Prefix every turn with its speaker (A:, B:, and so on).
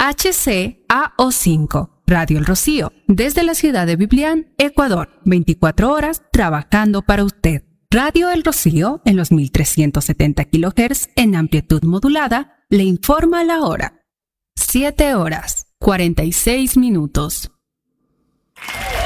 A: HCAO5, Radio El Rocío, desde la ciudad de Biblián, Ecuador, 24 horas trabajando para usted. Radio El Rocío, en los 1370 kHz en amplitud modulada, le informa la hora. 7 horas, 46 minutos.